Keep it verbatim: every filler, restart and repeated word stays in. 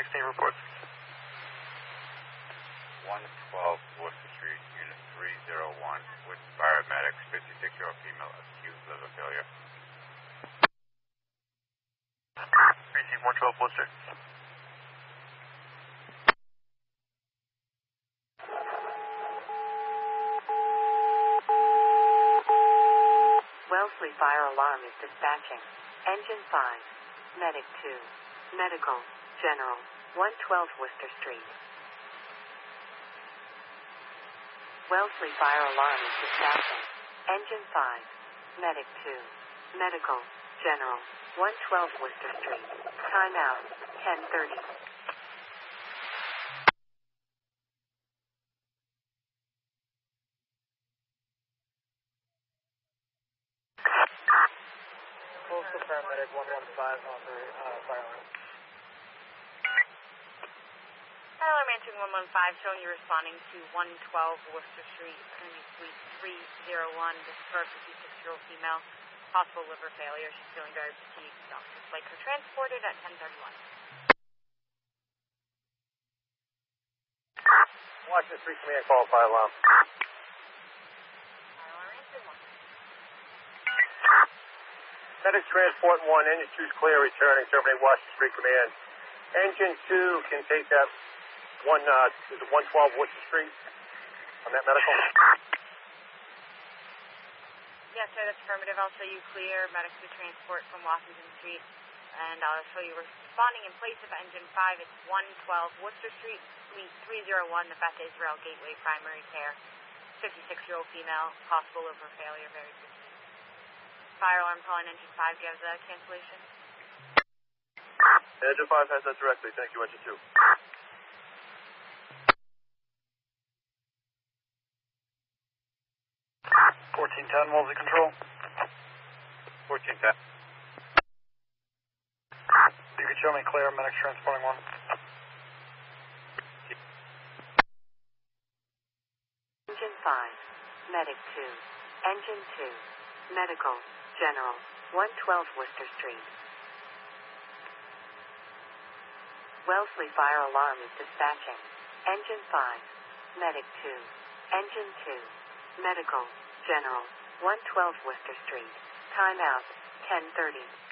sixteen reports. one twelve Worcester Street, Unit three oh one, with paramedics, fifty-six-year-old female, acute liver failure. Precinct one twelve Worcester. Wellesley Fire Alarm is dispatching. Engine five, Medic two, Medical, General, one twelve Worcester Street. Wellesley Fire Alarm is dispatching. Engine five, Medic two, Medical, General, one twelve Worcester Street. Time out, ten thirty. Coastal paramedic one one five on the uh, fire alarm. Fire alarm answering one one five, showing you responding to one twelve Worcester Street, Attorney Suite three oh one. This is for a fifty-six-year-old female, possible liver failure. She's feeling very fatigued. Doctors like her transported at ten thirty-one. Washington Street Command, call fire alarm. Fire alarm answering one. Medic transport one, engine two is clear, returning, terminate Washington Street Command. Engine two can take that one, uh, is it one twelve Worcester Street on that medical? Yes, sir, that's affirmative. I'll show you clear medics to transport from Washington Street, and I'll show you responding in place of engine five. It's one twelve Worcester Street, Suite three oh one, the Beth Israel Gateway Primary Care. fifty-six-year-old female, possible liver failure, very fatigued. Fire alarm calling engine five. Do you have the cancellation? Engine five has that directly. Thank you, engine two. fourteen ten, Wolsey Control. fourteen ten. You can show me clear, medics transporting one. Engine five, Medic two, Engine two, Medical, General, one twelve Worcester Street. Wellesley Fire Alarm is dispatching. Engine five, Medic two, Engine two, Medical, General, one twelve Worcester Street. Time out, ten thirty.